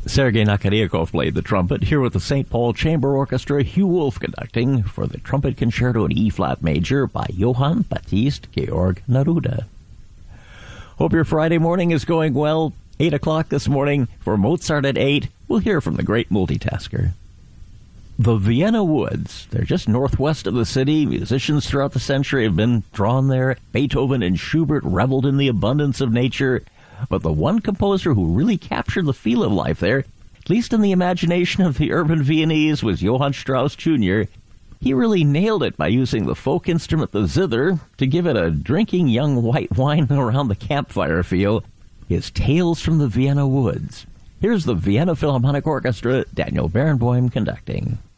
Sergei Nakariakov played the trumpet, here with the St. Paul Chamber Orchestra, Hugh Wolf conducting for the Trumpet Concerto in E-flat major by Johann Baptist Georg Neruda. Hope your Friday morning is going well. 8 o'clock this morning for Mozart at 8. We'll hear from the great multitasker. The Vienna Woods. They're just northwest of the city. Musicians throughout the century have been drawn there. Beethoven and Schubert reveled in the abundance of nature. But the one composer who really captured the feel of life there, at least in the imagination of the urban Viennese, was Johann Strauss Jr. He really nailed it by using the folk instrument, the zither, to give it a drinking young white wine around the campfire feel. His Tales from the Vienna Woods. Here's the Vienna Philharmonic Orchestra, Daniel Barenboim conducting.